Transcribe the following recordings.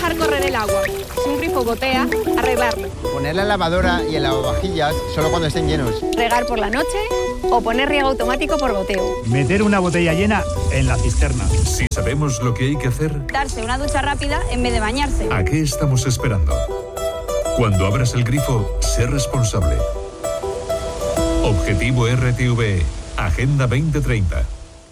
dejar correr el agua. Si un grifo gotea, arreglarlo. Poner la lavadora y el lavavajillas solo cuando estén llenos. Regar por la noche o poner riego automático por goteo. Meter una botella llena en la cisterna. Si sabemos lo que hay que hacer, Darse una ducha rápida en vez de bañarse. ¿a qué estamos esperando? Cuando abras el grifo, sé responsable. Objetivo RTV, Agenda 2030.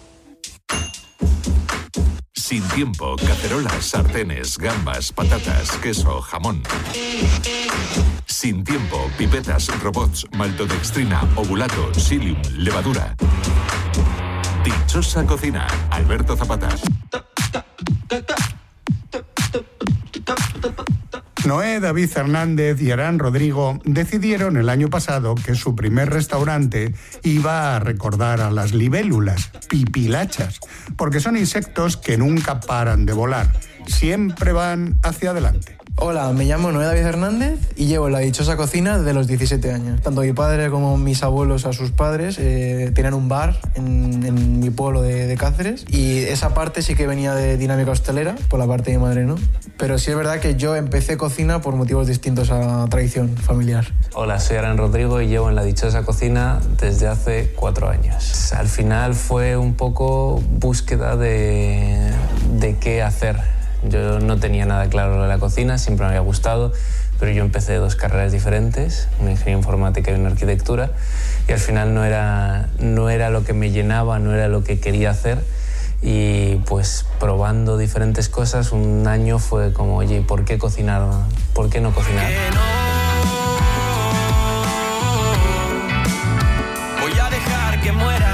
Sin tiempo, cacerolas, sartenes, gambas, patatas, queso, jamón. Sin tiempo, pipetas, robots, maltodextrina, ovulato, psyllium, levadura. Dichosa cocina, Alberto Zapata. Noé, David Hernández y Arán Rodrigo decidieron el año pasado que su primer restaurante iba a recordar a las libélulas, pipilachas, porque son insectos que nunca paran de volar, siempre van hacia adelante. Hola, me llamo Noé David Hernández y llevo la dichosa cocina desde los 17 años. Tanto mi padre como mis abuelos a sus padres tenían un bar en mi pueblo de Cáceres, y esa parte sí que venía de dinámica hostelera, por la parte de mi madre, ¿no? Pero sí es verdad que yo empecé cocina por motivos distintos a la tradición familiar. Hola, soy Arán Rodrigo y llevo en la dichosa cocina desde hace 4 años. Al final fue un poco búsqueda de qué hacer. Yo no tenía nada claro de la cocina, siempre me había gustado, pero yo empecé 2 carreras diferentes, una ingeniería informática y una arquitectura, y al final no era lo que me llenaba, no era lo que quería hacer, y pues probando diferentes cosas, un año fue como, oye, ¿por qué cocinar? ¿Por qué no cocinar? Voy a dejar que muera.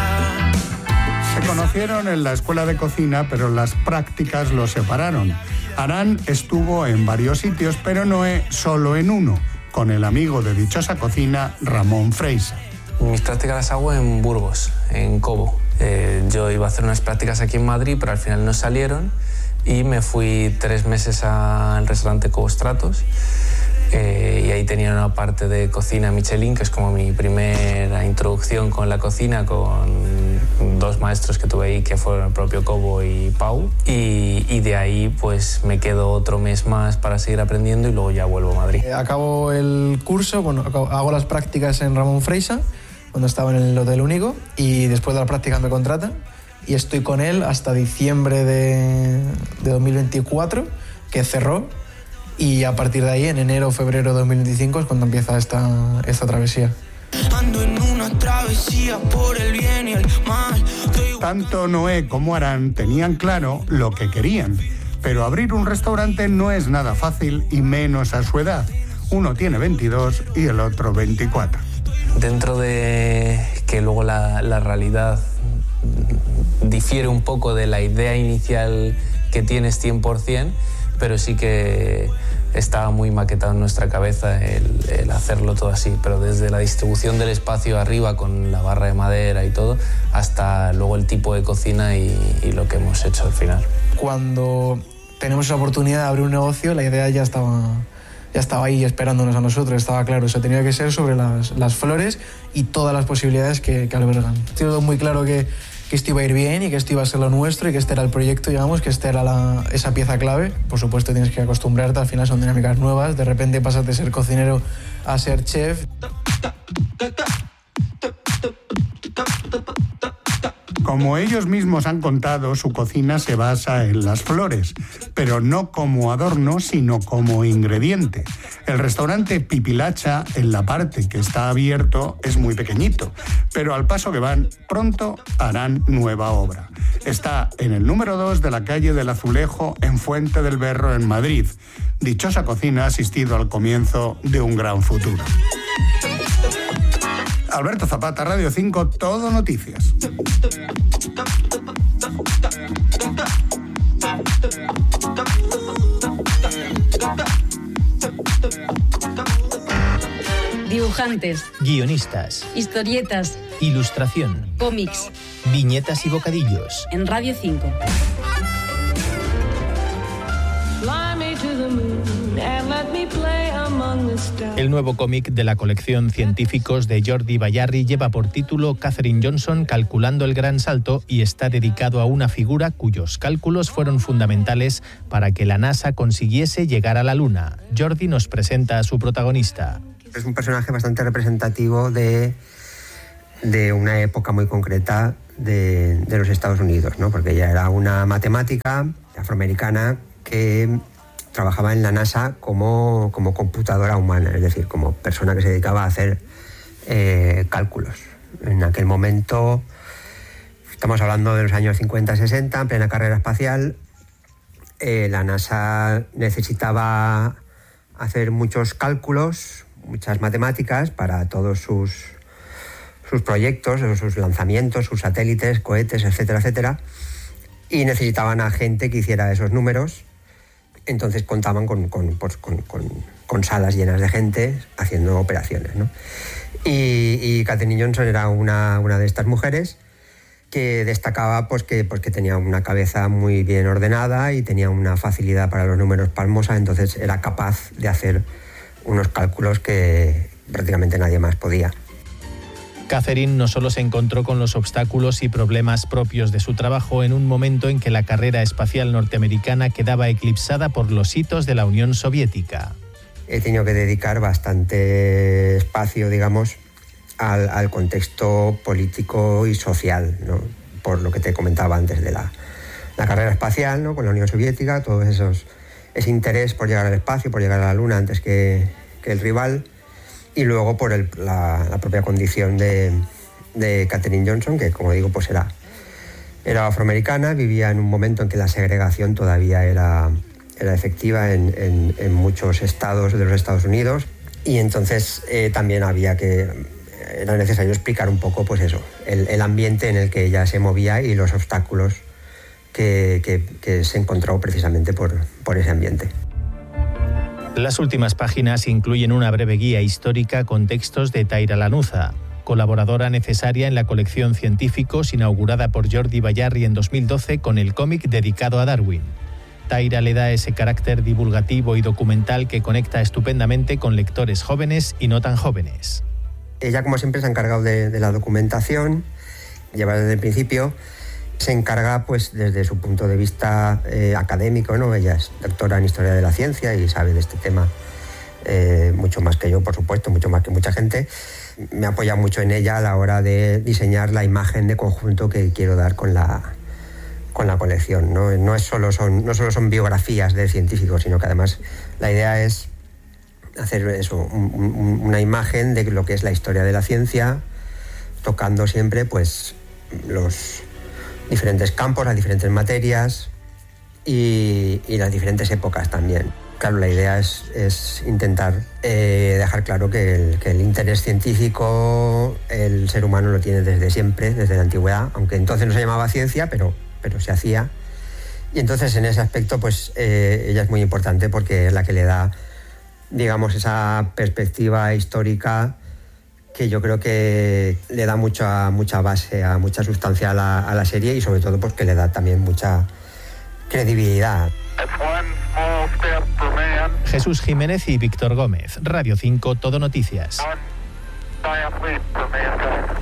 Se conocieron en la escuela de cocina, pero las prácticas los separaron. Arán estuvo en varios sitios, pero Noé solo en uno, con el amigo de dichosa cocina, Ramón Freisa. Mis prácticas las hago en Burgos, en Cobo. Yo iba a hacer unas prácticas aquí en Madrid, pero al final no salieron y me fui 3 meses al restaurante Cobo Stratos. Y ahí tenía una parte de cocina Michelin, que es como mi primera introducción con la cocina, con 2 maestros que tuve ahí, que fueron el propio Cobo y Pau. Y de ahí pues me quedo otro mes más para seguir aprendiendo y luego ya vuelvo a Madrid. Acabo el curso, hago las prácticas en Ramón Freisa, cuando estaba en el Hotel Único, y después de las prácticas me contratan y estoy con él hasta diciembre de 2024, que cerró. Y a partir de ahí, en enero o febrero de 2025, es cuando empieza esta travesía. Ando en una travesía por el bien y el mal. Tanto Noé como Arán tenían claro lo que querían, pero abrir un restaurante no es nada fácil, y menos a su edad. Uno tiene 22 y el otro 24. Dentro de que luego la realidad difiere un poco de la idea inicial que tienes 100%, pero sí que estaba muy maquetado en nuestra cabeza el hacerlo todo así, pero desde la distribución del espacio arriba con la barra de madera y todo, hasta luego el tipo de cocina y lo que hemos hecho al final. Cuando tenemos esa oportunidad de abrir un negocio, la idea ya estaba ahí esperándonos a nosotros, estaba claro, eso tenía que ser sobre las flores y todas las posibilidades que albergan. Tengo muy claro que esto iba a ir bien y que esto iba a ser lo nuestro y que este era el proyecto, digamos, que esta era esa pieza clave. Por supuesto tienes que acostumbrarte, al final son dinámicas nuevas, de repente pasas de ser cocinero a ser chef. Como ellos mismos han contado, su cocina se basa en las flores, pero no como adorno, sino como ingrediente. El restaurante Pipilacha, en la parte que está abierto, es muy pequeñito, pero al paso que van, pronto harán nueva obra. Está en el número 2 de la calle del Azulejo, en Fuente del Berro, en Madrid. Dichosa cocina ha asistido al comienzo de un gran futuro. Alberto Zapata, Radio 5, Todo Noticias. Dibujantes, guionistas, historietas, ilustración, cómics, viñetas y bocadillos. En Radio 5. Fly me to the moon and let me play among El nuevo cómic de la colección Científicos de Jordi Bayarri lleva por título Katherine Johnson calculando el gran salto y está dedicado a una figura cuyos cálculos fueron fundamentales para que la NASA consiguiese llegar a la Luna. Jordi nos presenta a su protagonista. Es un personaje bastante representativo de una época muy concreta de los Estados Unidos, ¿no? Porque ella era una matemática afroamericana que trabajaba en la NASA como computadora humana, es decir, como persona que se dedicaba a hacer cálculos. En aquel momento, estamos hablando de los años 50-60, en plena carrera espacial, la NASA necesitaba hacer muchos cálculos, muchas matemáticas para todos sus proyectos, sus lanzamientos, sus satélites, cohetes, etcétera, etcétera, y necesitaban a gente que hiciera esos números. Entonces contaban con salas llenas de gente haciendo operaciones, ¿no? Y Katherine Johnson era una de estas mujeres que destacaba porque tenía una cabeza muy bien ordenada y tenía una facilidad para los números pasmosa, entonces era capaz de hacer unos cálculos que prácticamente nadie más podía. Katherine no solo se encontró con los obstáculos y problemas propios de su trabajo en un momento en que la carrera espacial norteamericana quedaba eclipsada por los hitos de la Unión Soviética. He tenido que dedicar bastante espacio, digamos, al contexto político y social, ¿no? Por lo que te comentaba antes de la carrera espacial, ¿no? Con la Unión Soviética, todo ese interés por llegar al espacio, por llegar a la Luna antes que el rival. Y luego por la propia condición de Katherine Johnson, que como digo, pues era afroamericana, vivía en un momento en que la segregación todavía era efectiva en muchos estados de los Estados Unidos, y entonces también era necesario explicar un poco pues eso, el ambiente en el que ella se movía y los obstáculos que se encontró precisamente por ese ambiente. Las últimas páginas incluyen una breve guía histórica con textos de Taira Lanuza, colaboradora necesaria en la colección Científicos inaugurada por Jordi Bayarri en 2012 con el cómic dedicado a Darwin. Taira le da ese carácter divulgativo y documental que conecta estupendamente con lectores jóvenes y no tan jóvenes. Ella, como siempre, se ha encargado de la documentación, lleva desde el principio. Se encarga, pues, desde su punto de vista académico, ¿no? Ella es doctora en Historia de la Ciencia y sabe de este tema mucho más que yo, por supuesto, mucho más que mucha gente. Me apoya mucho en ella a la hora de diseñar la imagen de conjunto que quiero dar con la colección, ¿no? No solo son biografías de científicos, sino que además la idea es hacer eso, una imagen de lo que es la historia de la ciencia, tocando siempre, pues, los diferentes campos, las diferentes materias y las diferentes épocas también. Claro, la idea es intentar dejar claro que el interés científico el ser humano lo tiene desde siempre, desde la antigüedad, aunque entonces no se llamaba ciencia, pero se hacía. Y entonces en ese aspecto pues ella es muy importante porque es la que le da, digamos, esa perspectiva histórica que yo creo que le da mucha base, mucha sustancia a la serie y sobre todo pues que le da también mucha credibilidad. Jesús Jiménez y Víctor Gómez, Radio 5, Todo Noticias.